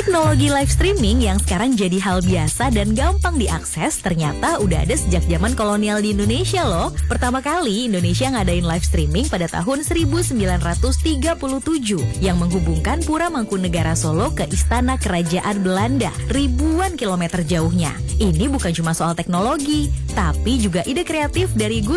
Teknologi live streaming yang sekarang jadi hal biasa dan gampang diakses ternyata udah ada sejak zaman kolonial di Indonesia loh. Pertama kali Indonesia ngadain live streaming pada tahun 1937 yang menghubungkan Pura Mangkunegara Solo ke Istana Kerajaan Belanda ribuan kilometer jauhnya. Ini bukan cuma soal teknologi, tapi juga ide kreatif dari